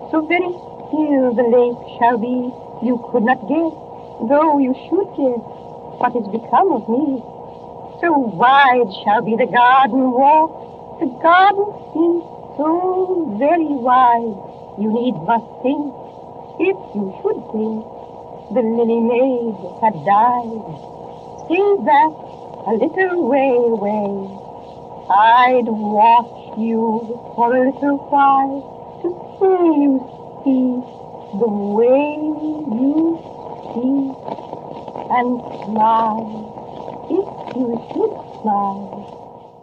So very still the lake shall be, you could not guess, though you should guess, what is become of me. So wide shall be the garden walk, the garden seems so very wide, you need but think, if you should think, the lily maid had died. Say that a little way away, I'd watch you for a little while to see you speak the way you speak and smile if you should smile.